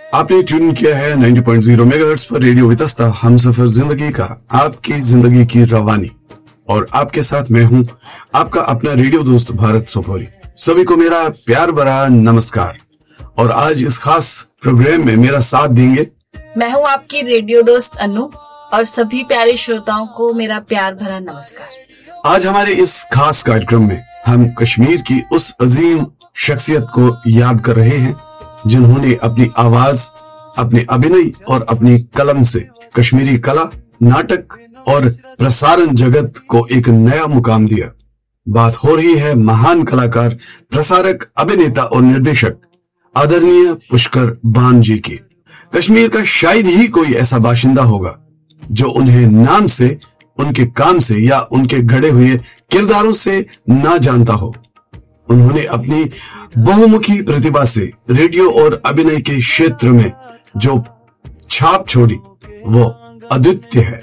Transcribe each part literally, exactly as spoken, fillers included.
आपने ट्यून किया है नब्बे पॉइंट शून्य मेगाहर्ट्ज पर रेडियो वितस्ता, हम सफर जिंदगी का, आपकी जिंदगी की रवानी। और आपके साथ मैं हूं आपका अपना रेडियो दोस्त भारत सोपोरी। सभी को मेरा प्यार भरा नमस्कार। और आज इस खास प्रोग्राम में मेरा साथ देंगे मैं हूं आपकी रेडियो दोस्त अनु, और सभी प्यारे श्रोताओं को मेरा प्यार भरा नमस्कार। आज हमारे इस खास कार्यक्रम में हम कश्मीर की उस अजीम शख्सियत को याद कर रहे हैं जिन्होंने अपनी आवाज, अपने अभिनय और अपनी कलम से कश्मीरी कला, नाटक और प्रसारण जगत को एक नया मुकाम दिया। बात हो रही है महान कलाकार, प्रसारक, अभिनेता और निर्देशक आदरणीय पुष्कर बान जी की। कश्मीर का शायद ही कोई ऐसा बाशिंदा होगा जो उन्हें नाम से, उनके काम से या उनके गढ़े हुए किरदारों से ना जानता हो। उन्होंने अपनी बहुमुखी प्रतिभा से रेडियो और अभिनय के क्षेत्र में जो छाप छोड़ी वो अद्वितीय है।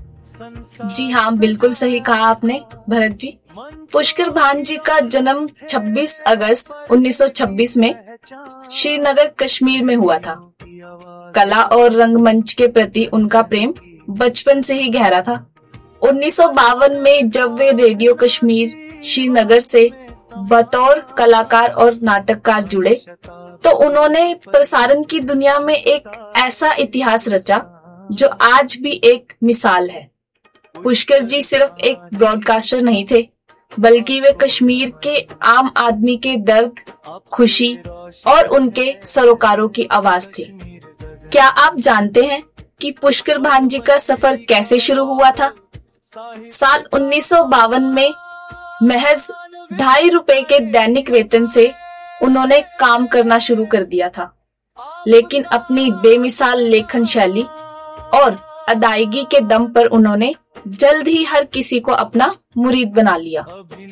जी हाँ, बिल्कुल सही कहा आपने भरत जी। पुष्कर बान जी का जन्म छब्बीस अगस्त उन्नीस सौ छब्बीस में श्रीनगर, कश्मीर में हुआ था। कला और रंगमंच के प्रति उनका प्रेम बचपन से ही गहरा था। उन्नीस सौ बावन में जब वे रेडियो कश्मीर श्रीनगर से बतौर कलाकार और नाटककार जुड़े तो उन्होंने प्रसारण की दुनिया में एक ऐसा इतिहास रचा जो आज भी एक मिसाल है। पुष्कर जी सिर्फ एक ब्रॉडकास्टर नहीं थे, बल्कि वे कश्मीर के आम आदमी के दर्द, खुशी और उनके सरोकारों की आवाज थे। क्या आप जानते हैं कि पुष्कर बान जी का सफर कैसे शुरू हुआ था? साल उन्नीस सौ बावन में महज ढाई रुपए के दैनिक वेतन से उन्होंने काम करना शुरू कर दिया था, लेकिन अपनी बेमिसाल लेखन शैली और अदायगी के दम पर उन्होंने जल्द ही हर किसी को अपना मुरीद बना लिया।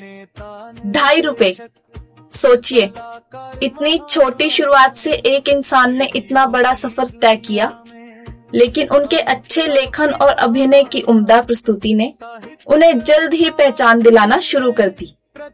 ढाई रुपए, सोचिए, इतनी छोटी शुरुआत से एक इंसान ने इतना बड़ा सफर तय किया। लेकिन उनके अच्छे लेखन और अभिनय की उम्दा प्रस्तुति ने उन्हें जल्द ही पहचान दिलाना शुरू कर दी।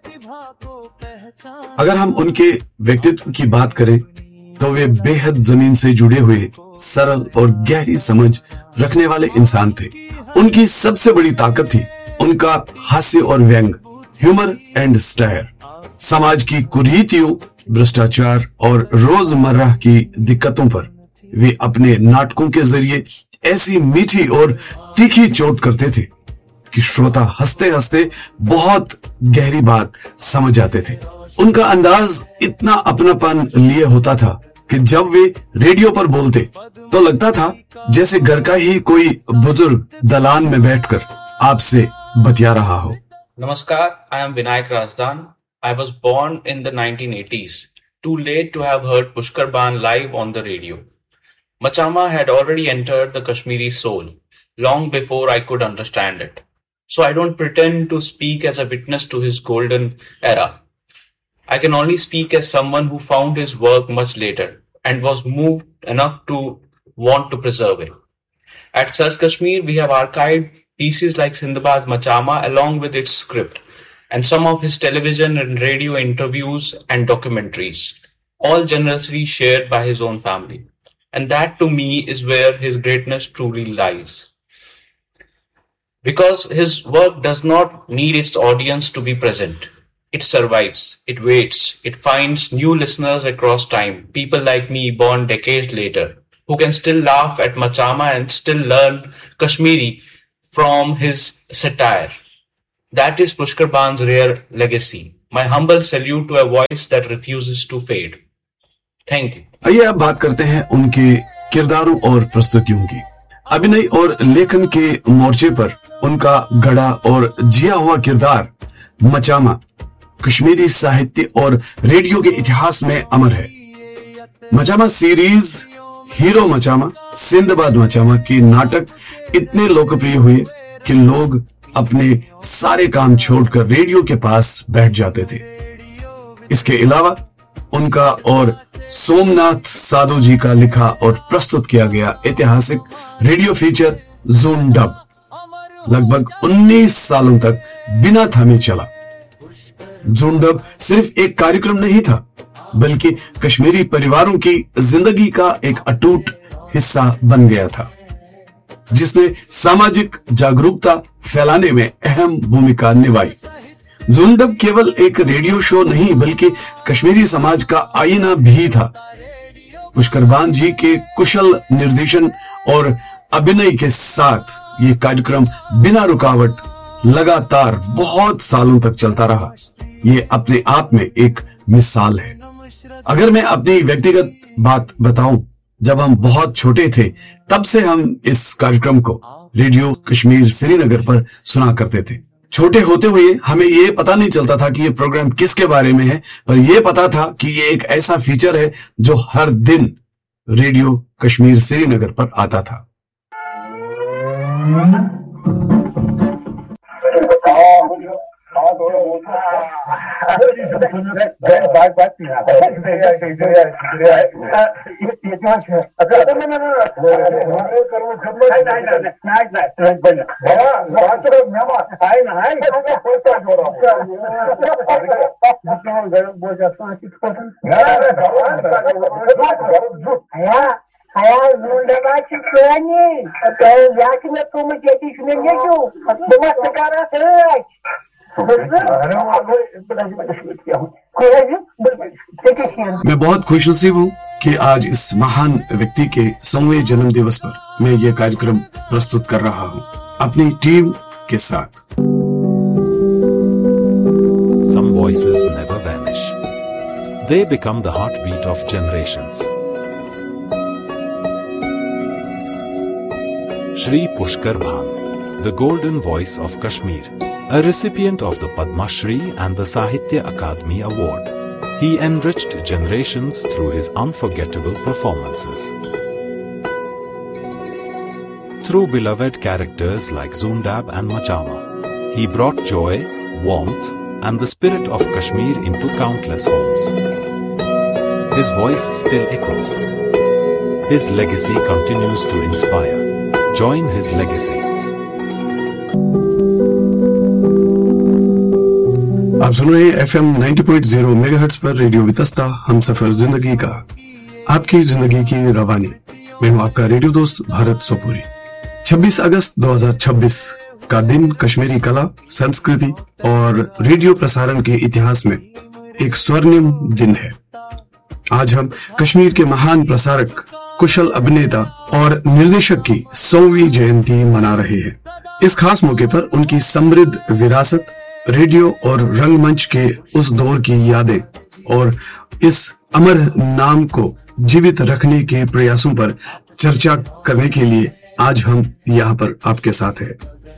अगर हम उनके व्यक्तित्व की बात करें तो वे बेहद जमीन से जुड़े हुए, सरल और गहरी समझ रखने वाले इंसान थे। उनकी सबसे बड़ी ताकत थी उनका हास्य और व्यंग, ह्यूमर एंड स्टायर। समाज की कुरीतियों, भ्रष्टाचार और रोजमर्रा की दिक्कतों पर वे अपने नाटकों के जरिए ऐसी मीठी और तीखी चोट करते थे कि श्रोता हंसते हंसते बहुत गहरी बात समझ जाते थे। उनका अंदाज इतना अपनापन लिए होता था कि जब वे रेडियो पर बोलते तो लगता था जैसे घर का ही कोई बुजुर्ग दलान में बैठकर आपसे बतिया रहा हो। नमस्कार, I am Vinayak Razdan. I was born in the nineteen eighties. Too late to have heard Pushkar Bahan live on the radio. Machama had already entered the Kashmiri soul long before I could understand it. So I don't pretend to speak as a witness to his golden era. I can only speak as someone who found his work much later and was moved enough to want to preserve it. At Search Kashmir, we have archived pieces like Sindbad Machama along with its script and some of his television and radio interviews and documentaries, all generously shared by his own family. And that to me is where his greatness truly lies. Because his work does not need its audience to be present. It survives, it waits, it finds new listeners across time, people like me born decades later, who can still laugh at Machama and still learn Kashmiri from his satire. That is Pushkar Bahan's rare legacy. My humble salute to a voice that refuses to fade. Thank you. आइए अब बात करते हैं उनके किरदारों और प्रस्तुतियों की। अभिनय और लेखन के मोर्चे पर उनका गढ़ा और जिया हुआ किरदार मचामा कश्मीरी साहित्य और रेडियो के इतिहास में अमर है। मचामा सीरीज, हीरो मचामा, सिंदबाद मचामा के नाटक इतने लोकप्रिय हुए कि लोग अपने सारे काम छोड़कर रेडियो के पास बैठ जाते थे। इसके अलावा उनका और सोमनाथ साधु जी का लिखा और प्रस्तुत किया गया ऐतिहासिक रेडियो फीचर जून डब लगभग उन्नीस सालों तक बिना थमे चला। जून डब सिर्फ एक कार्यक्रम नहीं था, बल्कि कश्मीरी परिवारों की जिंदगी का एक अटूट हिस्सा बन गया था, जिसने सामाजिक जागरूकता फैलाने में अहम भूमिका निभाई। ज़ूंडब केवल एक रेडियो शो नहीं बल्कि कश्मीरी समाज का आईना भी था। पुष्कर बान जी के कुशल निर्देशन और अभिनय के साथ ये कार्यक्रम बिना रुकावट लगातार बहुत सालों तक चलता रहा। ये अपने आप में एक मिसाल है। अगर मैं अपनी व्यक्तिगत बात बताऊं, जब हम बहुत छोटे थे तब से हम इस कार्यक्रम को रेडियो कश्मीर श्रीनगर पर सुना करते थे। छोटे होते हुए हमें ये पता नहीं चलता था कि ये प्रोग्राम किसके बारे में है, पर यह पता था कि ये एक ऐसा फीचर है जो हर दिन रेडियो कश्मीर श्रीनगर पर आता था। मैं बहुत खुशनसीब हूँ कि आज इस महान व्यक्ति के सौवें जन्म दिवस पर मैं ये कार्यक्रम प्रस्तुत कर रहा हूँ अपनी टीम के साथ। Some voices never vanish. They become the heartbeat of generations. Shri Pushkar Bhan, the golden voice of Kashmir, a recipient of the Padma Shri and the Sahitya Akademi Award. He enriched generations through his unforgettable performances. Through beloved characters like Zundab and Machama, he brought joy, warmth, and the spirit of Kashmir into countless homes. His voice still echoes. His legacy continues to inspire. Join his legacy. आप सुन रहे हैं F M नब्बे point zero megahertz पर radio Vitasta, हम सफर जिंदगी का, आपकी जिंदगी की रवानी। मैं हूं आपका रेडियो दोस्त भारत सोपुरी। छब्बीस अगस्त दो हज़ार छब्बीस का दिन कश्मीरी कला, संस्कृति और रेडियो प्रसारण के इतिहास में एक स्वर्णिम दिन है। आज हम कश्मीर के महान प्रसारक, कुशल अभिनेता और निर्देशक की सौवीं जयंती मना रहे हैं। इस खास मौके पर उनकी समृद्ध विरासत, रेडियो और रंगमंच के उस दौर की यादें और इस अमर नाम को जीवित रखने के प्रयासों पर चर्चा करने के लिए आज हम यहाँ पर आपके साथ हैं।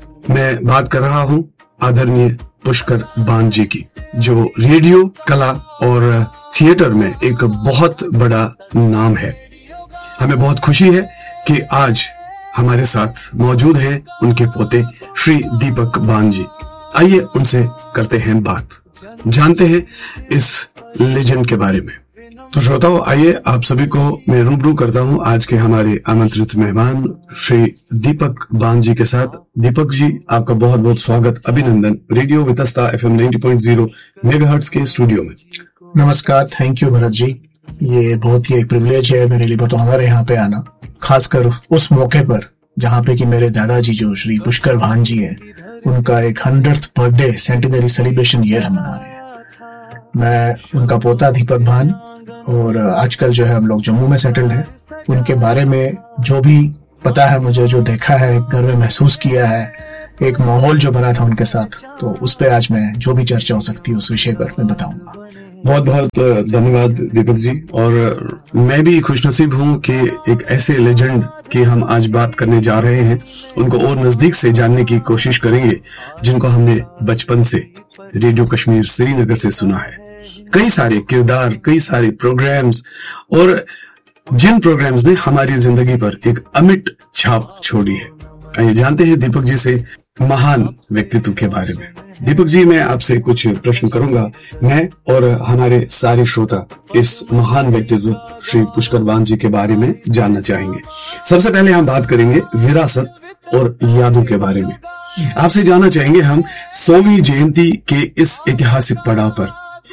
मैं बात कर रहा हूँ आदरणीय पुष्कर बान जी की, जो रेडियो कला और थिएटर में एक बहुत बड़ा नाम है। हमें बहुत खुशी है कि आज हमारे साथ मौजूद हैं उनके पोते श्री दीपक बान जी। आइए उनसे करते हैं बात, जानते हैं इस लेजेंड के बारे में। तो श्रोताओ, आइए आप सभी को मैं रूबरू करता हूं आज के हमारे आमंत्रित मेहमान श्री दीपक बान जी के साथ। दीपक जी, आपका बहुत बहुत स्वागत, अभिनंदन रेडियो वितस्ता एफ एम नब्बे पॉइंट ज़ीरो मेगाहर्ट्ज के स्टूडियो में। नमस्कार, थैंक यू भरत जी। ये बहुत ही एक प्रिविलेज है मेरे लिए तो हमारे यहाँ पे आना, खासकर उस मौके पर जहाँ पे कि मेरे दादाजी जो श्री पुष्कर भान जी है, उनका एक hundred birthday centenary celebration year हम मना रहे हैं। मैं उनका पोता दीपक भान, और आजकल जो है हम लोग जम्मू में सेटल्ड हैं। उनके बारे में जो भी पता है मुझे, जो देखा है, घर में महसूस किया है, एक माहौल जो बना था उनके साथ, तो उस पे आज मैं जो भी चर्चा हो सकती है उस विषय पर मैं बताऊंगा। बहुत बहुत धन्यवाद दीपक जी। और मैं भी खुशनसीब हूँ कि एक ऐसे लेजेंड की हम आज बात करने जा रहे हैं, उनको और नजदीक से जानने की कोशिश करेंगे, जिनको हमने बचपन से रेडियो कश्मीर श्रीनगर से सुना है। कई सारे किरदार, कई सारे प्रोग्राम्स, और जिन प्रोग्राम्स ने हमारी जिंदगी पर एक अमिट छाप छोड़ी है। आइए जानते हैं दीपक जी से महान व्यक्तित्व के बारे में। दीपक जी, मैं आपसे कुछ प्रश्न करूंगा। मैं और हमारे सारे श्रोता इस महान व्यक्तित्व श्री पुष्कर बान जी के बारे में जानना चाहेंगे। सबसे पहले हम बात करेंगे विरासत और यादों के बारे में। आपसे जानना चाहेंगे हम सौवीं जयंती के इस ऐतिहासिक पड़ाव पर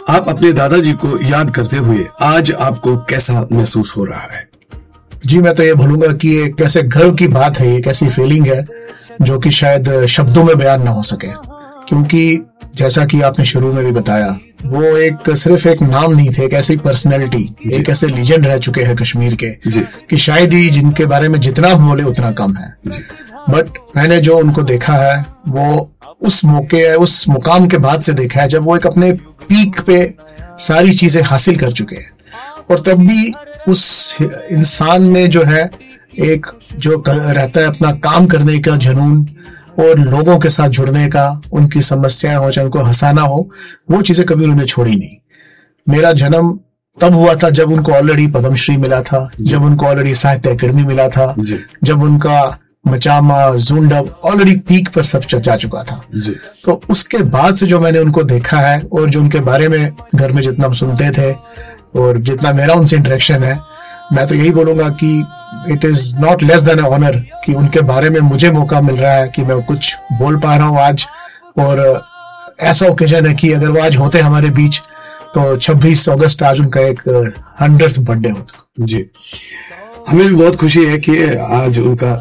आप अपने दादाजी को याद करते हुए आज आपको कैसा महसूस हो रहा है? जी, मैं तो ये बोलूंगा कि एक कैसे गर्व की बात है, एक ऐसी फीलिंग है जो कि शायद शब्दों में बयान ना हो सके, क्योंकि जैसा कि आपने शुरू में भी बताया, वो एक सिर्फ एक नाम नहीं थे, एक ऐसी पर्सनैलिटी, एक ऐसे लीजेंड रह चुके हैं कश्मीर के कि शायद ही जिनके बारे में जितना बोले उतना कम है। बट मैंने जो उनको देखा है वो उस मौके, उस मुकाम के बाद से देखा है जब वो एक अपने पीक पे सारी चीजें हासिल कर चुके हैं, और तब भी उस इंसान में जो है एक जो रहता है अपना काम करने का जुनून और लोगों के साथ जुड़ने का, उनकी समस्याएं हो चाहे उनको हंसाना हो, वो चीजें कभी उन्होंने छोड़ी नहीं। मेरा जन्म तब हुआ था जब उनको ऑलरेडी पद्मश्री मिला था, जब उनको ऑलरेडी साहित्य अकेडमी मिला था, जब उनका मचामा, ज़ूंडब ऑलरेडी पीक पर सब जा चुका था। तो उसके बाद से जो मैंने उनको देखा है और जो उनके बारे में घर में जितना हम सुनते थे और जितना मेरा उनसे इंटरेक्शन है, मैं तो यही बोलूंगा कि it is not less than honour कि उनके बारे में मुझे मौका मिल रहा है कि मैं कुछ बोल पा रहा हूँ आज। और ऐसा ओकेजन है कि अगर वो आज होते हमारे बीच तो छब्बीस अगस्त आज उनका एक हंड्रेड बर्थडे होता। जी, हमें भी बहुत खुशी है कि आज उनका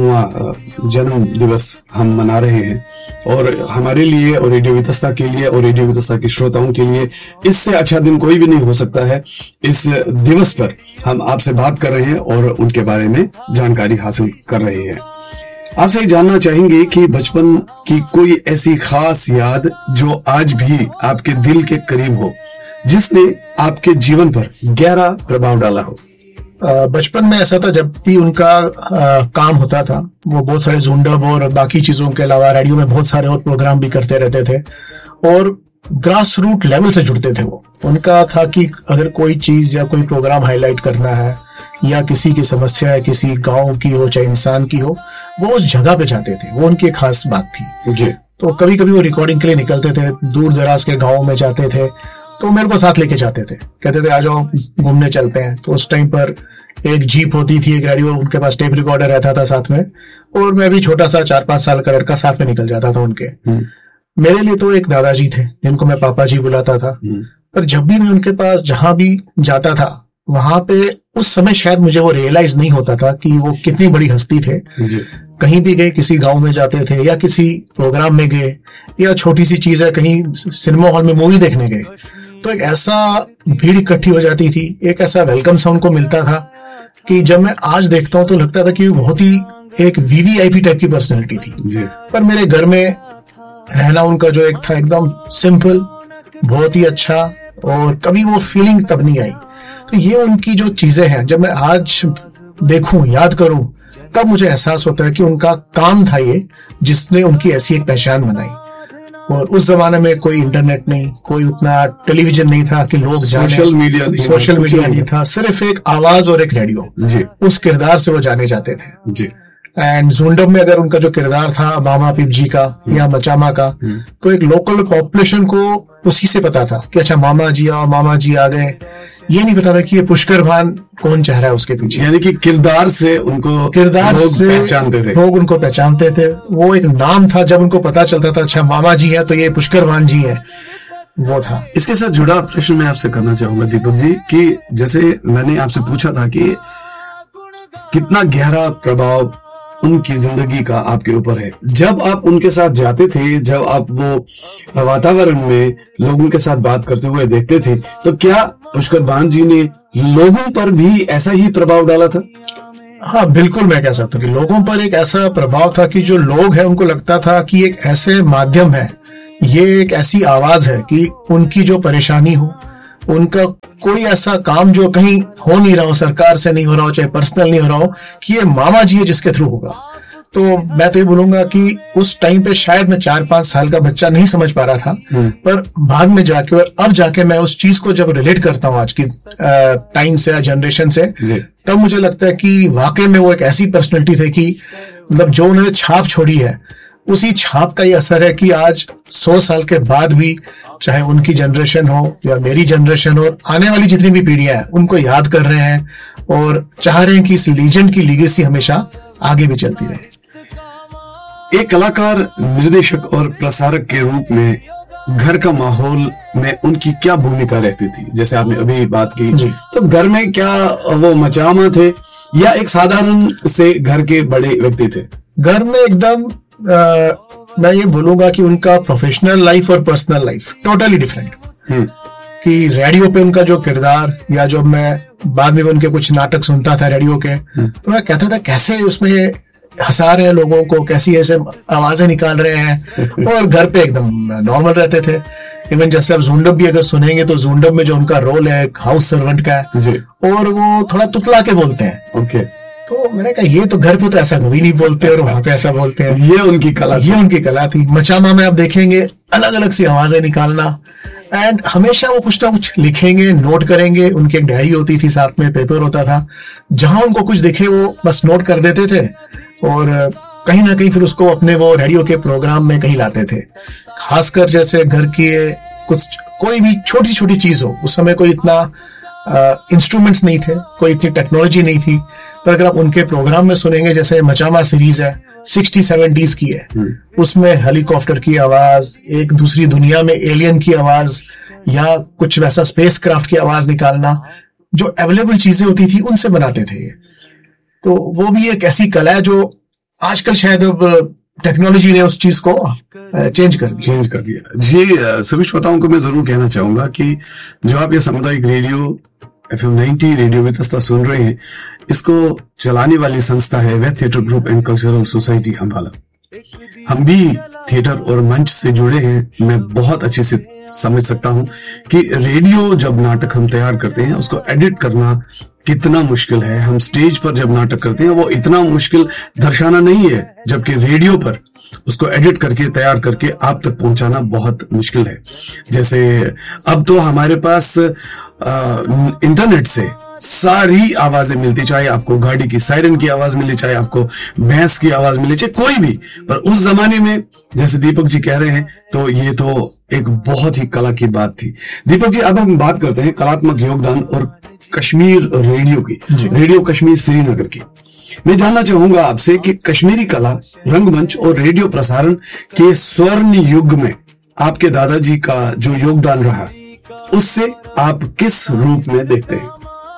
सौवां जन्म दिवस हम मना रहे हैं, और हमारे लिए और रेडियो वितस्ता के लिए और रेडियो वितस्ता के श्रोताओं के लिए इससे अच्छा दिन कोई भी नहीं हो सकता है। इस दिवस पर हम आपसे बात कर रहे हैं और उनके बारे में जानकारी हासिल कर रहे हैं। आपसे जानना चाहेंगे कि बचपन की कोई ऐसी खास याद जो आज भी आपके दिल के करीब हो, जिसने आपके जीवन पर गहरा प्रभाव डाला हो। बचपन में ऐसा था, जब भी उनका आ, काम होता था, वो बहुत सारे ज़ूंडब और बाकी चीजों के अलावा रेडियो में बहुत सारे और प्रोग्राम भी करते रहते थे और ग्रास रूट लेवल से जुड़ते थे। वो उनका था कि अगर कोई चीज या कोई प्रोग्राम हाईलाइट करना है या किसी की समस्या है, किसी गांव की हो चाहे इंसान की हो, वो उस जगह पे जाते थे। वो उनकी एक खास बात थी। जी। तो कभी कभी वो रिकॉर्डिंग के लिए निकलते थे, दूर दराज के गाँव में जाते थे, तो मेरे को साथ लेके जाते थे, कहते थे आ जाओ घूमने चलते हैं। तो उस टाइम पर एक जीप होती थी, एक रेडियो, उनके पास टेप रिकॉर्डर रहता था साथ में, और मैं भी छोटा सा चार पांच साल का लड़का साथ में निकल जाता था उनके। मेरे लिए तो एक दादाजी थे जिनको मैं पापा जी बुलाता था, पर जब भी मैं उनके पास जहां भी जाता था वहां पे उस समय शायद मुझे वो रियलाइज नहीं होता था कि वो कितनी बड़ी हस्ती थे। कहीं भी गए, किसी गांव में जाते थे या किसी प्रोग्राम में गए या छोटी सी चीज है कहीं सिनेमा हॉल में मूवी देखने गए, तो एक ऐसा भीड़ इकट्ठी हो जाती थी, एक ऐसा वेलकम सा उनको मिलता था कि जब मैं आज देखता हूं तो लगता था कि बहुत ही एक वीवीआईपी टाइप की पर्सनैलिटी थी। पर मेरे घर में रहना उनका जो एक था एकदम सिंपल, बहुत ही अच्छा, और कभी वो फीलिंग तब नहीं आई। तो ये उनकी जो चीजें हैं, जब मैं आज देखूं, याद करूं, तब मुझे एहसास होता है कि उनका काम था ये जिसने उनकी ऐसी एक पहचान बनाई। और उस जमाने में कोई इंटरनेट नहीं, कोई उतना टेलीविजन नहीं था कि लोग जाने, सोशल मीडिया नहीं, सोशल मीडिया नहीं था, सिर्फ एक आवाज और एक रेडियो। उस किरदार से वो जाने जाते थे। जी। एंड ज़ूंडब में अगर उनका जो किरदार था मामा पिपजी का या मचामा का, तो एक लोकल पॉपुलेशन को उसी से पता था कि अच्छा मामा जी आओ, मामा जी आ गए। ये नहीं पता था कि ये पुष्कर भान कौन चेहरा है उसके पीछे। यानी कि किरदार से उनको किरदार लोग से पहचानते थे, लोग उनको पहचानते थे। वो एक नाम था, जब उनको पता चलता था अच्छा मामा जी है तो ये पुष्कर भान जी है, वो था। इसके साथ जुड़ा प्रश्न मैं आपसे करना चाहूंगा दीपक जी, कि जैसे मैंने आपसे पूछा था कि कितना गहरा प्रभाव उनकी जिंदगी का आपके ऊपर है, जब आप उनके साथ जाते थे, जब आप वो वातावरण में लोगों के साथ बात करते हुए देखते थे, तो क्या पुष्कर भान जी ने लोगों पर भी ऐसा ही प्रभाव डाला था? हाँ बिल्कुल, मैं कह सकता हूँ कि लोगों पर एक ऐसा प्रभाव था कि जो लोग हैं उनको लगता था कि एक ऐसे माध्यम है, ये एक ऐसी आवाज है कि उनकी जो परेशानी हो, उनका कोई ऐसा काम जो कहीं हो नहीं रहा हो, सरकार से नहीं हो रहा हो, चाहे पर्सनल नहीं हो रहा हो, कि ये मामा जी है जिसके थ्रू होगा। तो मैं तो ये बोलूंगा कि उस टाइम पे शायद मैं चार पांच साल का बच्चा नहीं समझ पा रहा था, पर बाद में जाके और अब जाके मैं उस चीज को जब रिलेट करता हूँ आज की टाइम से या जनरेशन से, तब मुझे लगता है कि वाकई में वो एक ऐसी पर्सनैलिटी थे कि मतलब जो उन्होंने छाप छोड़ी है, उसी छाप का ये असर है कि आज सौ साल के बाद भी चाहे उनकी जनरेशन हो या मेरी जनरेशन हो, आने वाली जितनी भी पीढ़ियां हैं उनको याद कर रहे हैं और चाह रहे हैं कि इस लीजेंड की लीगेसी हमेशा आगे भी चलती रहे। एक कलाकार, निर्देशक और प्रसारक के रूप में घर का माहौल में उनकी क्या भूमिका रहती थी? जैसे आपने अभी बात की जी। तो घर में क्या वो मचामा थे या एक साधारण से घर के बड़े व्यक्ति थे? घर में एकदम आ, मैं ये बोलूंगा कि उनका प्रोफेशनल लाइफ और पर्सनल लाइफ टोटली डिफरेंट। कि रेडियो पे उनका जो किरदार, या जो मैं बाद में उनके कुछ नाटक सुनता था रेडियो के, तो मैं कहता था कैसे उसमें हंसा रहे हैं लोगों को, कैसी ऐसे आवाजें निकाल रहे हैं, और घर पे एकदम नॉर्मल रहते थे। इवन जैसे आप जूंडब भी अगर सुनेंगे तो जूंडब में जो उनका रोल है एक हाउस सर्वेंट का है जी। और वो थोड़ा तुतला के बोलते हैं। ओके। तो मैंने कहा ये तो घर पे तो ऐसा कभी नहीं बोलते और वहां पे ऐसा बोलते हैं। ये उनकी कला ये उनकी कला थी। मचामा में आप देखेंगे अलग अलग सी आवाजें निकालना, एंड हमेशा वो कुछ ना कुछ लिखेंगे, नोट करेंगे। उनकी एक डायरी होती थी, साथ में पेपर होता था, जहां उनको कुछ दिखे वो बस नोट कर देते थे और कहीं ना कहीं फिर उसको अपने वो रेडियो के प्रोग्राम में कहीं लाते थे। खासकर जैसे घर की कुछ कोई भी छोटी छोटी चीज हो, उस समय कोई इतना इंस्ट्रूमेंट्स नहीं थे, कोई इतनी टेक्नोलॉजी नहीं थी, पर अगर आप उनके प्रोग्राम में सुनेंगे, जैसे मचामा सीरीज है सिक्सटी सेवेंटीज की है, उसमें हेलीकॉप्टर की आवाज, एक दूसरी दुनिया में एलियन की आवाज, या कुछ वैसा स्पेस क्राफ्ट की आवाज निकालना, जो अवेलेबल चीजें होती थी उनसे बनाते थे ये। तो वो भी एक ऐसी कला है जो आजकल शायद अब टेक्नोलॉजी ने उस चीज को चेंज कर दिया चेंज कर दिया जी। सभी श्रोताओं को मैं जरूर कहना चाहूंगा कि जो आप ये सामुदायिक radio F M ninety radio Vitasta सुन रहे हैं, इसको चलाने वाली संस्था है वेद theatre group and cultural society Ambala. हम भी थिएटर और मंच से जुड़े हैं। मैं बहुत अच्छे से समझ सकता हूं कि रेडियो जब नाटक हम तैयार करते हैं उसको एडिट करना कितना मुश्किल है। हम स्टेज पर जब नाटक करते हैं वो इतना मुश्किल दर्शाना नहीं है, जबकि रेडियो पर उसको एडिट करके तैयार करके आप तक पहुंचाना बहुत मुश्किल है। जैसे अब तो हमारे पास आ, इंटरनेट से सारी आवाजें मिलती, चाहे आपको गाड़ी की सायरन की आवाज मिले, चाहे आपको भैंस की आवाज मिले, चाहे कोई भी। पर उस जमाने में जैसे दीपक जी कह रहे हैं, तो ये तो एक बहुत ही कला की बात थी। दीपक जी, अब हम बात करते हैं कलात्मक योगदान और कश्मीर रेडियो की, रेडियो कश्मीर श्रीनगर की। मैं जानना चाहूंगा आपसे कि कश्मीरी कला, रंगमंच और रेडियो प्रसारण के स्वर्ण युग में आपके दादाजी का जो योगदान रहा, उससे आप किस रूप में देखते हैं?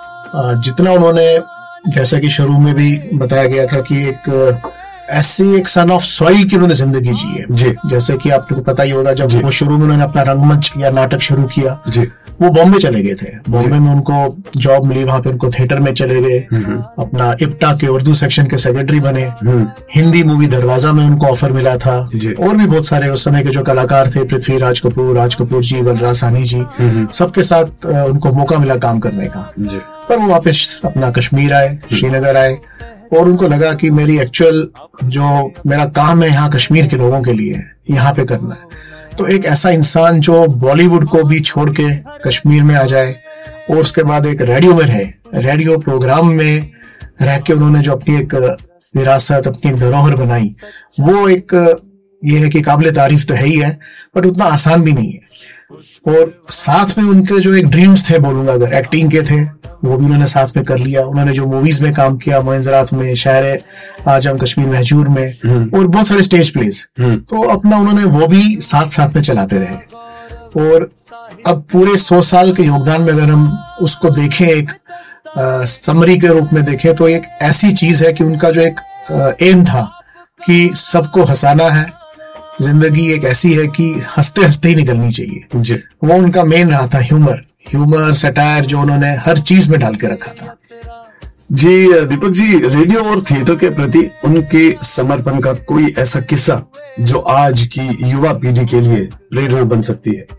जितना उन्होंने, जैसा कि शुरू में भी बताया गया था कि एक ऐसी एक सन ऑफ सॉइल की उन्होंने जिंदगी जी है जी। जैसे कि आपको पता ही होगा, जब वो शुरू में उन्होंने अपना रंगमंच या नाटक शुरू किया जी, वो बॉम्बे चले गए थे। बॉम्बे में उनको जॉब मिली, वहां पे उनको थिएटर में चले गए, अपना इप्टा के उर्दू सेक्शन के सेक्रेटरी बने। हिंदी मूवी दरवाजा में उनको ऑफर मिला था, और भी बहुत सारे उस समय के जो कलाकार थे, पृथ्वी राज कपूर, राज कपूर जी, बलराज साहनी जी, सबके साथ उनको मौका मिला काम करने का। पर वो वापस अपना कश्मीर आए, श्रीनगर आए, और उनको लगा कि मेरी एक्चुअल जो मेरा काम है यहाँ कश्मीर के लोगों के लिए, यहाँ पे करना है। तो एक ऐसा इंसान जो बॉलीवुड को भी छोड़ के कश्मीर में आ जाए, और उसके बाद एक रेडियो में रहे, रेडियो प्रोग्राम में रह के उन्होंने जो अपनी एक विरासत, अपनी एक धरोहर बनाई, वो एक ये है कि काबिल तारीफ तो है ही है, बट उतना आसान भी नहीं है। और साथ में उनके जो एक ड्रीम्स थे, बोलूंगा अगर एक्टिंग के थे, वो भी उन्होंने साथ में कर लिया। उन्होंने जो मूवीज में काम किया, मोइंजरात में, शायर आजम, कश्मीर महजूर में, और बहुत सारे स्टेज प्लेस, तो अपना उन्होंने वो भी साथ साथ में चलाते रहे। और अब पूरे सौ साल के योगदान में अगर हम उसको देखें, एक समरी के रूप में देखें, तो एक ऐसी चीज है कि उनका जो एक एम था कि सबको हंसाना है, जिंदगी एक ऐसी है कि हंसते हंसते ही निकलनी चाहिए जी। वो उनका मेन रहा था, ह्यूमर ह्यूमर सटायर, जो उन्होंने हर चीज में डाल के रखा था जी। दीपक जी, रेडियो और थिएटर के प्रति उनके समर्पण का कोई ऐसा किस्सा जो आज की युवा पीढ़ी के लिए प्रेरणा बन सकती है?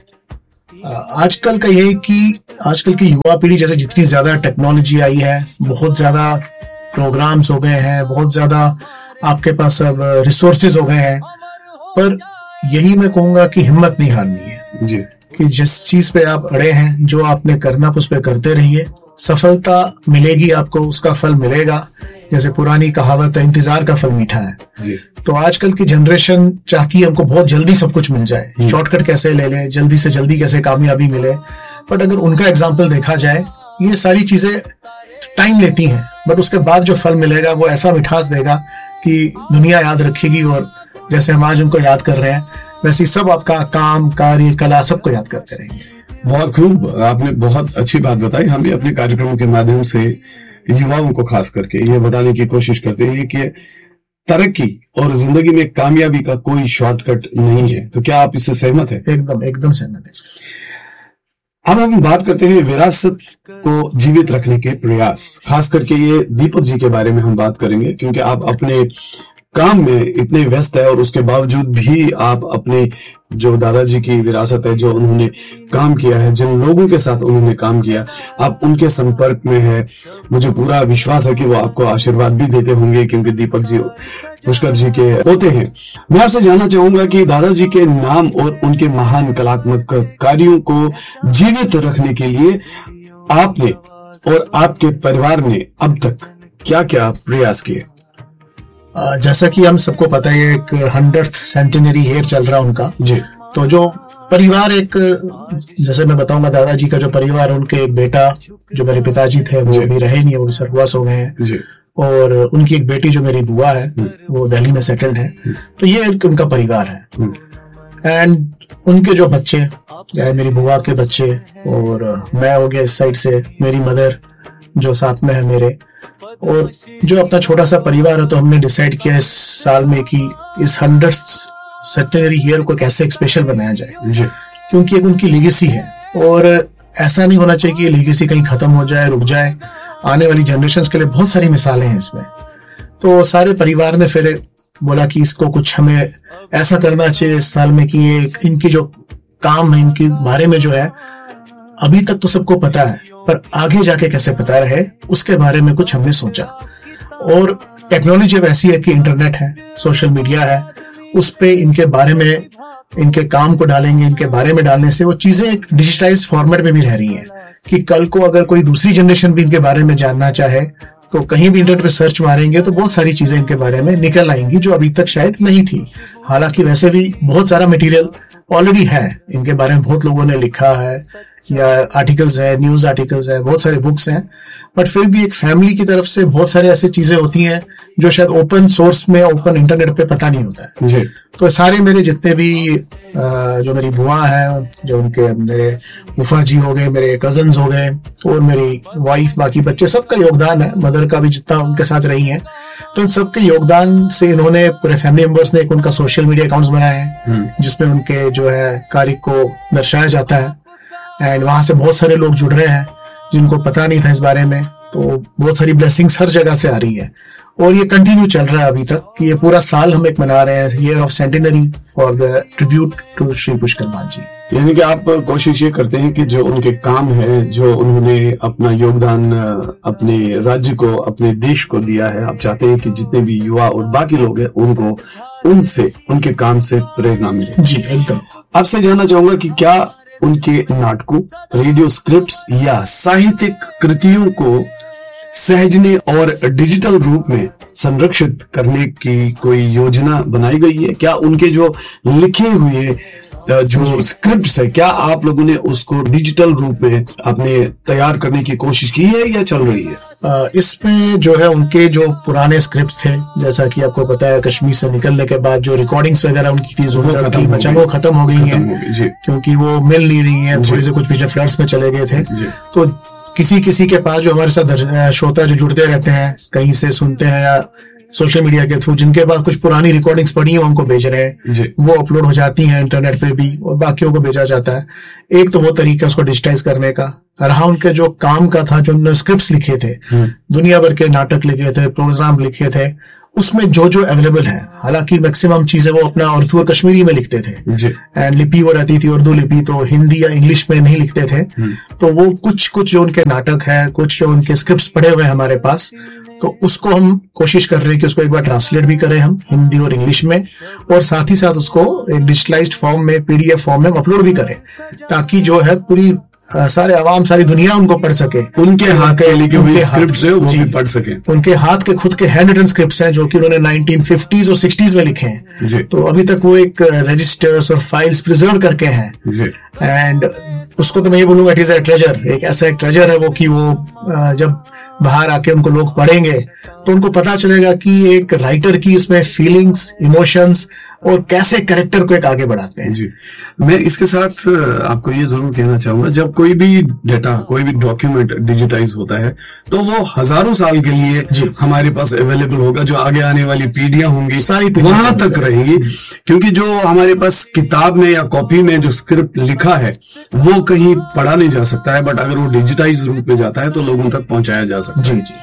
आजकल का ये कि आजकल की युवा पीढ़ी, जैसे जितनी ज्यादा टेक्नोलॉजी आई है, बहुत ज्यादा प्रोग्राम्स हो गए हैं, बहुत ज्यादा आपके पास अब रिसोर्सेज हो गए हैं, पर यही मैं कहूंगा कि हिम्मत नहीं हारनी है जी। कि जिस चीज पे आप अड़े हैं, जो आपने करना उस पे करते रहिए, सफलता मिलेगी आपको, उसका फल मिलेगा। जैसे पुरानी कहावत है, इंतजार का फल मीठा है जी। तो आजकल की जनरेशन चाहती है हमको बहुत जल्दी सब कुछ मिल जाए, शॉर्टकट कैसे ले लें, जल्दी से जल्दी कैसे कामयाबी मिले। बट अगर उनका एग्जाम्पल देखा जाए, ये सारी चीजें टाइम लेती हैं, बट उसके बाद जो फल मिलेगा वो ऐसा मिठास देगा कि दुनिया याद रखेगी। और जैसे हम आज उनको याद कर रहे हैं, वैसे सब आपका काम, कार्य, कला सबको याद करते रहेंगे। बहुत खूब, आपने बहुत अच्छी बात बताई। हम भी अपने कार्यक्रमों के माध्यम से युवाओं को खास करके ये बताने की कोशिश करते हैं कि तरक्की और जिंदगी में कामयाबी का कोई शॉर्टकट नहीं है। तो क्या आप इससे सहमत हैं? एकदम एकदम सहमत है। अब हम बात करते हैं विरासत को जीवित रखने के प्रयास। खास करके ये दीपक जी के बारे में हम बात करेंगे, क्योंकि आप अपने काम में इतने व्यस्त है और उसके बावजूद भी आप अपने जो दादाजी की विरासत है, जो उन्होंने काम किया है, जिन लोगों के साथ उन्होंने काम किया, आप उनके संपर्क में है। मुझे पूरा विश्वास है कि वो आपको आशीर्वाद भी देते होंगे, क्योंकि दीपक जी पुष्कर जी के होते हैं। मैं आपसे जानना चाहूंगा कि दादाजी के नाम और उनके महान कलात्मक कार्यों को जीवित रखने के लिए आपने और आपके परिवार ने अब तक क्या क्या प्रयास किए? जैसा कि हम सबको पता है, एक हंड्रेड सेंटिनरी ईयर चल रहा उनका जी। तो जो परिवार, एक जैसे मैं बताऊंगा, दादाजी का जो परिवार, उनके एक बेटा जो मेरे पिताजी थे वो भी रहे नहीं, वो स्वर्गवास हो गए हैं जी। और उनकी एक बेटी जो मेरी बुआ है वो दिल्ली में सेटल्ड है। तो ये उनका परिवार है। एंड उनके जो बच्चे, या मेरी बुआ के बच्चे और मैं हो गया इस साइड से, मेरी मदर जो साथ में है मेरे, और जो अपना छोटा सा परिवार है, तो हमने डिसाइड किया इस साल में कि इस हंड्रेड सेंटिनरी ईयर को कैसे एक स्पेशल बनाया जाए जी। क्योंकि एक उनकी लेगेसी है और ऐसा नहीं होना चाहिए कि ये लेगेसी कहीं खत्म हो जाए, रुक जाए। आने वाली जनरेशंस के लिए बहुत सारी मिसालें हैं इसमें। तो सारे परिवार ने फिर बोला कि इसको कुछ हमें ऐसा करना चाहिए इस साल में कि ये इनकी जो काम है, इनके बारे में जो है, अभी तक तो सबको पता है, पर आगे जाके कैसे पता रहे उसके बारे में कुछ हमने सोचा। और टेक्नोलॉजी अब ऐसी है कि इंटरनेट है, सोशल मीडिया है, उस पे इनके बारे में, इनके काम को डालेंगे, इनके बारे में डालने से वो चीजें एक डिजिटाइज फॉर्मेट में भी रह रही हैं कि कल को अगर कोई दूसरी जनरेशन भी इनके बारे में जानना चाहे तो कहीं भी इंटरनेट पे सर्च मारेंगे तो बहुत सारी चीजें इनके बारे में निकल आएंगी जो अभी तक शायद नहीं थी। हालांकि वैसे भी बहुत सारा मटेरियल ऑलरेडी है, इनके बारे में बहुत लोगों ने लिखा है, या आर्टिकल्स है, न्यूज आर्टिकल्स है, बहुत सारे बुक्स हैं, बट फिर भी एक फैमिली की तरफ से बहुत सारे ऐसी चीजें होती हैं जो शायद ओपन सोर्स में, ओपन इंटरनेट पे पता नहीं होता है जी। तो सारे मेरे जितने भी जो मेरी बुआ है, जो उनके मेरे फूफा जी हो गए, मेरे कजन्स हो गए और मेरी वाइफ, बाकी बच्चे, सबका योगदान है। मदर का भी जितना उनके साथ रही है, तो इन सबके योगदान से इन्होंने, पूरे फैमिली मेंबर्स ने, एक उनका सोशल मीडिया अकाउंट्स बनाए हैं जिसमें उनके जो है कार्य को दर्शाया जाता है। एंड वहां से बहुत सारे लोग जुड़ रहे हैं जिनको पता नहीं था इस बारे में, तो बहुत सारी ब्लेसिंग्स हर जगह से आ रही है और ये कंटिन्यू चल रहा है अभी तक कि ये पूरा साल हम एक मना रहे हैं, year of centenary for the tribute to Shri Pushkar भान जी। यानी कि आप कोशिश ये करते हैं कि जो उनके काम है, जो उन्होंने अपना योगदान अपने राज्य को, अपने देश को दिया है, आप चाहते हैं कि जितने भी युवा और बाकी लोग हैं उनको उनसे, उनके काम से प्रेरणा मिले। जी एकदम। आपसे जानना चाहूंगा कि क्या उनके नाटकों, रेडियो स्क्रिप्ट्स या साहित्यिक कृतियों को सहजने और डिजिटल रूप में संरक्षित करने की कोई योजना बनाई गई है? क्या उनके जो लिखे हुए जो स्क्रिप्ट्स है, क्या आप लोगों ने उसको डिजिटल रूप में अपने तैयार करने की कोशिश की है या चल रही है? इसमें जो है उनके जो पुराने स्क्रिप्ट्स थे, जैसा कि आपको पता है, कश्मीर से निकलने के बाद जो रिकॉर्डिंग्स वगैरह उनकी थी, ज़ुंडा की बचा, वो खत्म हो गई है क्योंकि वो मिल नहीं रही है, थोड़ी से कुछ पीछे फ्लड्स में चले गए थे। तो किसी किसी के पास जो हमारे साथ श्रोता जो जुड़ते रहते हैं, कहीं से सुनते हैं या सोशल मीडिया के थ्रू, जिनके पास कुछ पुरानी रिकॉर्डिंग्स पड़ी है वो हमको भेज रहे हैं, वो अपलोड हो जाती हैं इंटरनेट पे भी और बाकियों को भेजा जाता है। एक तो वो तरीका उसको डिजिटाइज करने का रहा। उनके जो काम का था, जो उन्होंने स्क्रिप्ट्स लिखे थे, दुनिया भर के नाटक लिखे थे, प्रोग्राम लिखे थे, उसमें जो जो अवेलेबल है, हालांकि मैक्सिमम चीजें वो अपना उर्दू और कश्मीरी में लिखते थे एंड लिपि वो रहती थी उर्दू लिपि, तो हिंदी या इंग्लिश में नहीं लिखते थे। तो वो कुछ कुछ जो उनके नाटक है, कुछ जो उनके स्क्रिप्ट्स पड़े हुए हैं हमारे पास, तो उसको हम कोशिश कर रहे हैं कि उसको एक बार ट्रांसलेट भी करें हम हिंदी और इंग्लिश में, और साथ ही साथ उसको एक डिजिटलाइज्ड फॉर्म में, पीडीएफ फॉर्म में अपलोड भी करें, ताकि जो है पूरी आ, सारे आवाम, सारी दुनिया उनको पढ़ सके। उनके हाथ के लिखे हुए स्क्रिप्ट्स हैं वो भी पढ़ सके। उनके हाथ के खुद के हैंड रिटन स्क्रिप्ट्स हैं जो कि उन्होंने नाइनटीन फिफ्टीज़ और सिक्सटीज़ में लिखे हैं, तो अभी तक वो एक रजिस्टर्स और फाइल्स प्रिजर्व करके हैं। एंड उसको तो मैं ये बोलूंगा, इट इज अ ट्रेजर, एक ऐसा एक ट्रेजर है वो कि वो जब बाहर आके उनको लोग पढ़ेंगे तो उनको पता चलेगा कि एक राइटर की उसमें फीलिंग्स, इमोशंस और कैसे कैरेक्टर को एक आगे बढ़ाते हैं। जी, मैं इसके साथ आपको ये जरूर कहना चाहूंगा, जब कोई भी डेटा, कोई भी डॉक्यूमेंट डिजिटाइज होता है तो वो हजारों साल के लिए हमारे पास अवेलेबल होगा। जो आगे आने वाली पीढ़ियां होंगी सारी वहां तक रहेंगी, क्योंकि जो हमारे पास किताब में या कॉपी में जो स्क्रिप्ट लिखा है वो कहीं पढ़ा नहीं जा सकता है, बट अगर वो डिजिटाइज रूप में जाता है तो लोगों तक पहुंचाया जा सकता है। जी जी।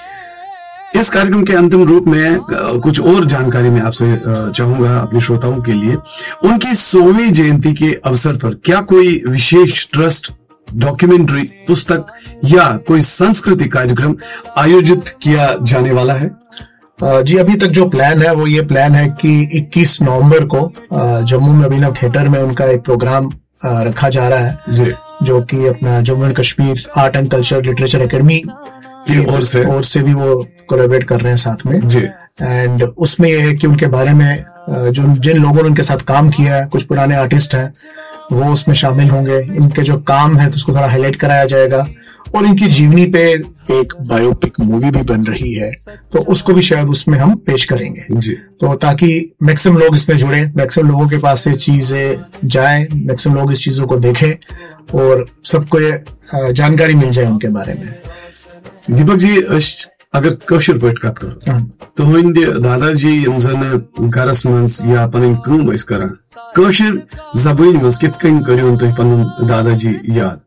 इस कार्यक्रम के अंतिम रूप में कुछ और जानकारी मैं आपसे चाहूंगा अपने श्रोताओं के लिए। उनकी सौवीं जयंती के अवसर पर क्या कोई विशेष ट्रस्ट, डॉक्यूमेंट्री, पुस्तक या कोई सांस्कृतिक कार्यक्रम आयोजित किया जाने वाला है? जी, अभी तक जो प्लान है वो ये प्लान है कि इक्कीस नवंबर को जम्मू में अभिनव थिएटर में उनका एक प्रोग्राम रखा जा रहा है जी, जो कि अपना Jammu and Kashmir art and culture literature academy की ओर से और से भी वो कोलैबोरेट कर रहे हैं साथ में जी। एंड उसमें ये है कि उनके बारे में जो जिन लोगों ने उनके साथ काम किया है, कुछ पुराने आर्टिस्ट हैं, वो उसमें शामिल होंगे। इनके जो काम है तो उसको थोड़ा हाईलाइट कराया जाएगा और इनकी जीवनी पे एक बायोपिक मूवी भी बन रही है तो उसको भी शायद उसमें हम पेश करेंगे जी। तो ताकि मैक्सिमम लोग इसमें जुड़े, मैक्सिमम लोगों के पास से चीजें जाए, मैक्सिमम लोग इस चीजों को देखें और सबको ये जानकारी मिल जाए उनके बारे में। दीपक जी, अगर कौशर पे कत करो तो हंद दादाजी यम जन घरस मज या पन कम कर कौशर जबान मज कित कन करियो तुम पन दादाजी याद?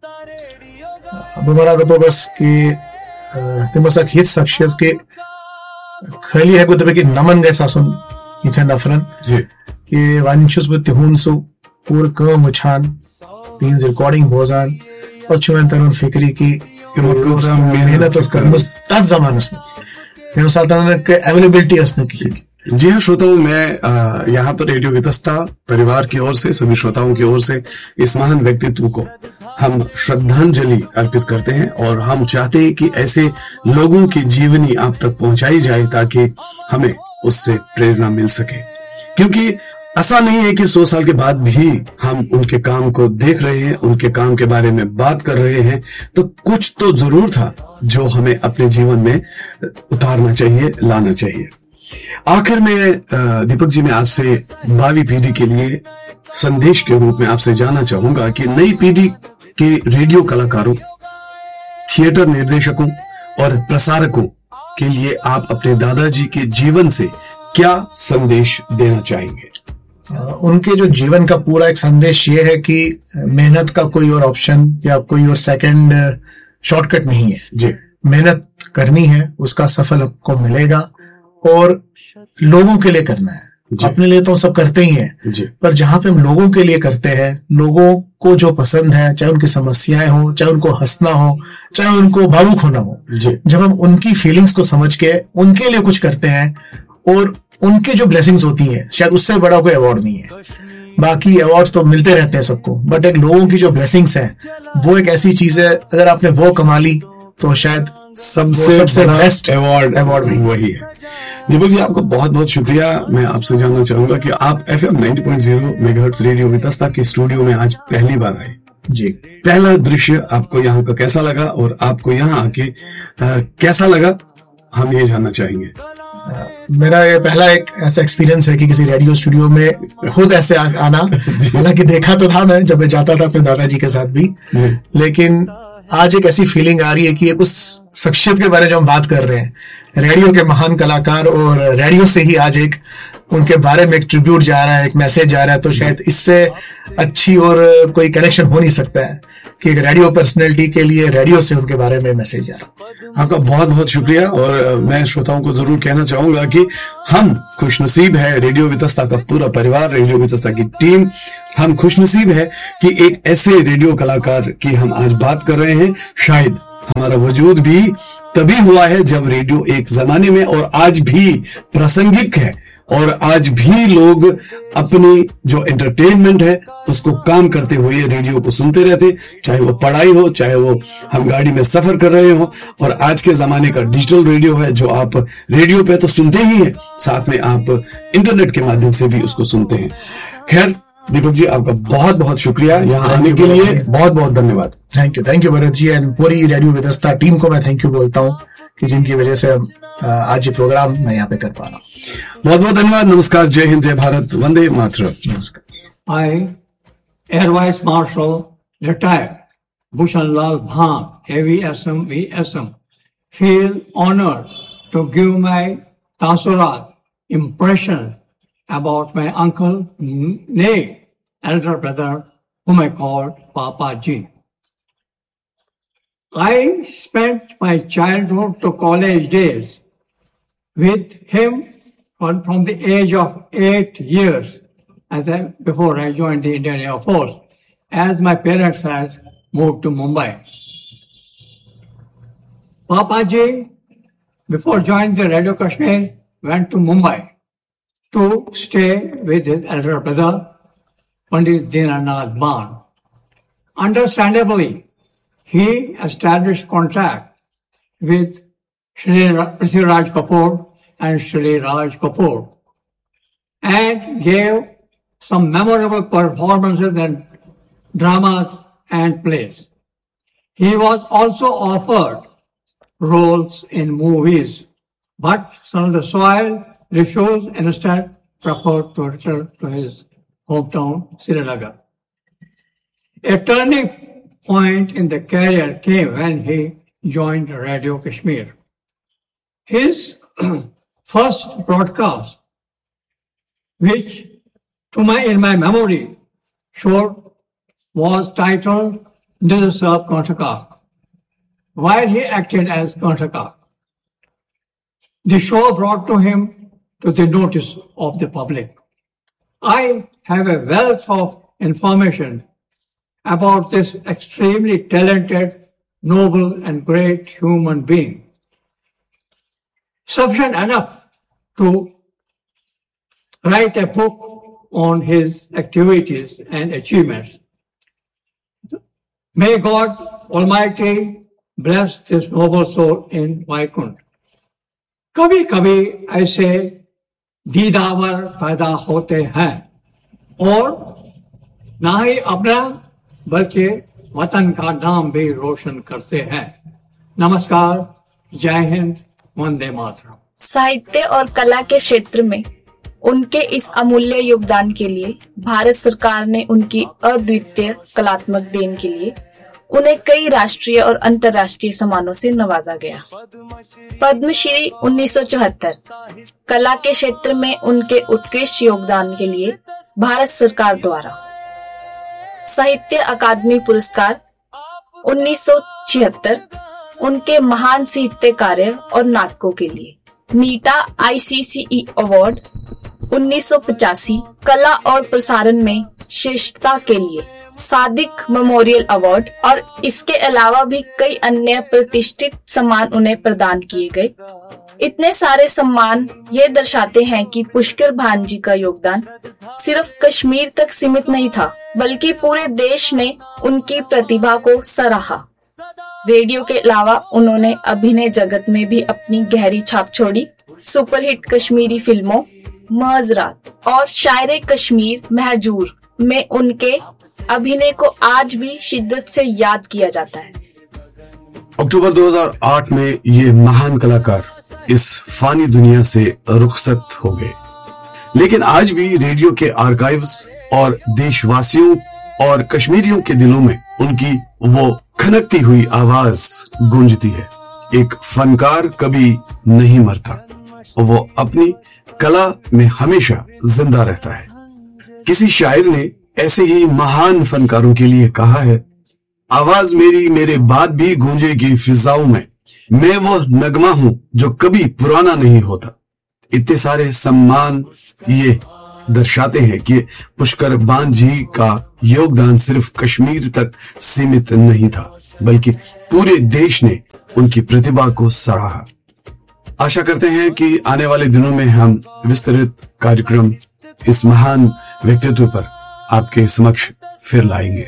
बह वना दपो बस कि तम हित शख्सियत के खाली हेको दप कि नमन गस आसन इथे नफरन कि वन बह तिहुंद सो पूर कम वुछान, तिहंज रिकॉर्डिंग बोजान पे तरन फिक्री कि मेहनत कर्मस तथ जमानस में अवेलेबिलिटी की। जी हाँ श्रोताओं, मैं यहाँ पर रेडियो वितस्ता परिवार की ओर से, सभी श्रोताओं की ओर से इस महान व्यक्तित्व को हम श्रद्धांजलि अर्पित करते हैं और हम चाहते हैं कि ऐसे लोगों की जीवनी आप तक पहुंचाई जाए ताकि हमें उससे प्रेरणा मिल सके। क्योंकि ऐसा नहीं है कि सौ साल के बाद भी हम उनके काम को देख रहे हैं, उनके काम के बारे में बात कर रहे हैं, तो कुछ तो जरूर था जो हमें अपने जीवन में उतारना चाहिए, लाना चाहिए। आखिर में दीपक जी, मैं आपसे भावी पीढ़ी के लिए संदेश के रूप में आपसे जानना चाहूंगा कि नई पीढ़ी के रेडियो कलाकारों, थिएटर निर्देशकों और प्रसारकों के लिए आप अपने दादाजी के जीवन से क्या संदेश देना चाहेंगे? उनके जो जीवन का पूरा एक संदेश ये है कि मेहनत का कोई और ऑप्शन या कोई और सेकंड शॉर्टकट नहीं है जी। मेहनत करनी है, उसका सफल आपको मिलेगा और लोगों के लिए करना है। अपने लिए तो हम सब करते ही हैं जी, पर जहां पे हम लोगों के लिए करते हैं, लोगों को जो पसंद है, चाहे उनकी समस्याएं हो, चाहे उनको हंसना हो, चाहे उनको भावुक होना हो जी, जब हम उनकी फीलिंग्स को समझ के उनके लिए कुछ करते हैं और उनकी जो ब्लेसिंग्स होती हैं, शायद उससे बड़ा कोई अवार्ड नहीं है। बाकी अवार्ड्स तो मिलते रहते हैं सबको, बट एक लोगों की जो ब्लेसिंग्स है वो एक ऐसी चीज है, अगर आपने वो कमा ली तो शायद सबसे सबसे बेस्ट अवार्ड अवार्ड वही है। दीपक जी, आपका बहुत बहुत शुक्रिया। मैं आपसे जानना चाहूंगा कि आप F M ninety point zero megahertz radio Vitasta के स्टूडियो में आज पहली बार आए जी। पहला दृश्य आपको यहाँ का कैसा लगा और आपको यहाँ आके आ, कैसा लगा, हम ये जानना चाहेंगे। आ, मेरा ये पहला एक ऐसा एक्सपीरियंस है कि किसी रेडियो स्टूडियो में खुद ऐसे आ, आना। हालांकि देखा तो था मैं जब मैं जाता था अपने दादाजी के साथ भी, लेकिन आज एक ऐसी फीलिंग आ रही है कि उस शख्सियत के बारे में जो हम बात कर रहे हैं, रेडियो के महान कलाकार, और रेडियो से ही आज एक उनके बारे में एक ट्रिब्यूट जा रहा है, एक मैसेज जा रहा है, तो शायद इससे अच्छी और कोई कनेक्शन हो नहीं सकता है कि एक रेडियो पर्सनैलिटी के लिए रेडियो से उनके बारे में मैसेज जा रहा है। आपका बहुत बहुत शुक्रिया। और मैं श्रोताओं को जरूर कहना चाहूंगा कि हम खुशनसीब है, रेडियो वितस्ता का पूरा परिवार, रेडियो वितस्ता की टीम, हम खुशनसीब है कि एक ऐसे रेडियो कलाकार की हम आज बात कर रहे हैं। शायद हमारा वजूद भी तभी हुआ है जब रेडियो एक जमाने में और आज भी प्रासंगिक है, और आज भी लोग अपनी जो एंटरटेनमेंट है उसको काम करते हुए रेडियो को सुनते रहते, चाहे वो पढ़ाई हो, चाहे वो हम गाड़ी में सफर कर रहे हो। और आज के जमाने का डिजिटल रेडियो है जो आप रेडियो पे तो सुनते ही हैं, साथ में आप इंटरनेट के माध्यम से भी उसको सुनते हैं। खैर, दीपक जी, आपका बहुत बहुत शुक्रिया यहाँ Thank आने you, के लिए। भरत जी। बहुत बहुत धन्यवाद। Thank you thank you Bharat ji, and पूरी रेडियो विदस्ता टीम को मैं थैंक यू बोलता हूँ कि जिनकी वजह से हम आ, आज ये प्रोग्राम मैं यहाँ पे कर पा रहा हूँ। बहुत बहुत धन्यवाद। नमस्कार, जय हिंद, जय भारत, वंदे मातरम। नमस्कार। I, Air Vice Marshal, retired Bhushan Lal Bhan, A V S M V S M, feel honored to give my taasurat, impression about my uncle, nay, elder brother, whom I called Papa Ji. I spent my childhood to college days with him from, from the age of eight years as I, before I joined the Indian Air Force, as my parents had moved to Mumbai. Papa Ji, before joining the Radio Kashmir, went to Mumbai to stay with his elder brother, Pandit Dinanath Bhan. Understandably, he established contact with Shri Prithviraj Kapoor and Shri Raj Kapoor and gave some memorable performances and dramas and plays. He was also offered roles in movies, but son of the soil refused and instead preferred to return to his hometown, Srinagar. A turning point in the career came when he joined Radio Kashmir. His first broadcast, which to my in my memory showed, was titled Nizasab Kantakak, while he acted as Kantakak. The show brought to him to the notice of the public. I have a wealth of information about this extremely talented, noble and great human being. Sufficient enough to write a book on his activities and achievements. May God Almighty bless this noble soul in Vaikunth. कभी कभी ऐसे दीदावर पैदा होते हैं और ना ही अपना बल्कि वतन का नाम भी रोशन करते हैं। नमस्कार, जय हिंद, वंदे मातरम। साहित्य और कला के क्षेत्र में उनके इस अमूल्य योगदान के लिए भारत सरकार ने उनकी अद्वितीय कलात्मक देन के लिए उन्हें कई राष्ट्रीय और अंतर्राष्ट्रीय सम्मानों से नवाजा गया। पद्मश्री उन्नीस सौ चौहत्तर, कला के क्षेत्र में उनके उत्कृष्ट योगदान के लिए भारत सरकार द्वारा। साहित्य अकादमी पुरस्कार उन्नीस सौ छिहत्तर, उनके महान साहित्य कार्य और नाटकों के लिए। नीटा आईसीसीई अवार्ड उन्नीस सौ पचासी, कला और प्रसारण में श्रेष्ठता के लिए। सादिक मेमोरियल अवार्ड और इसके अलावा भी कई अन्य प्रतिष्ठित सम्मान उन्हें प्रदान किए गए। इतने सारे सम्मान ये दर्शाते हैं कि पुष्कर भान जी का योगदान सिर्फ कश्मीर तक सीमित नहीं था, बल्कि पूरे देश ने उनकी प्रतिभा को सराहा। रेडियो के अलावा उन्होंने अभिनय जगत में भी अपनी गहरी छाप छोड़ी। सुपरहिट कश्मीरी फिल्मों मज़रात और शायरे कश्मीर महजूर में उनके अभिनय को आज भी शिद्दत से याद किया जाता है। अक्टूबर दो हज़ार आठ में ये महान कलाकार इस फानी दुनिया से रुखसत हो गए, लेकिन आज भी रेडियो के आर्काइव्स और देशवासियों और कश्मीरियों के दिलों में उनकी वो खनकती हुई आवाज गूंजती है। एक फनकार कभी नहीं मरता, वो अपनी कला में हमेशा जिंदा रहता है। किसी शायर ने ऐसे ही महान फनकारों के लिए कहा है, आवाज मेरी मेरे बाद भी गूंजेगी फिजाओं में, मैं वो नगमा हूं जो कभी पुराना नहीं होता। इतने सारे सम्मान ये दर्शाते हैं कि पुष्कर भान जी का योगदान सिर्फ कश्मीर तक सीमित नहीं था, बल्कि पूरे देश ने उनकी प्रतिभा को सराहा। आशा करते हैं कि आने वाले दिनों में हम विस्तृत कार्यक्रम इस महान व्यक्तित्व पर आपके समक्ष फिर लाएंगे।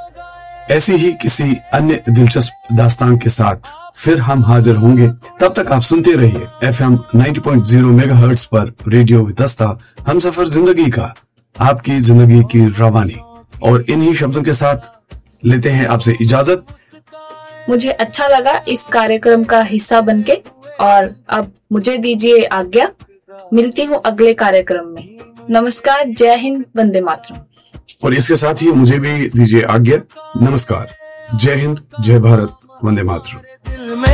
ऐसी ही किसी अन्य दिलचस्प दास्तान के साथ फिर हम हाजिर होंगे। तब तक आप सुनते रहिए एफ एम नब्बे पॉइंट ज़ीरो मेगाहर्ट्ज पर रेडियो विदस्ता, हमसफर जिंदगी का आपकी जिंदगी की रवानी। और इन्हीं शब्दों के साथ लेते हैं आपसे इजाजत। मुझे अच्छा लगा इस कार्यक्रम का हिस्सा बनके, और अब मुझे दीजिए आज्ञा। मिलती हूँ अगले कार्यक्रम में। नमस्कार, जय हिंद, वंदे मातरम। और इसके साथ ही मुझे भी दीजिए आज्ञा। नमस्कार, जय हिंद, जय भारत, वंदे मातरम।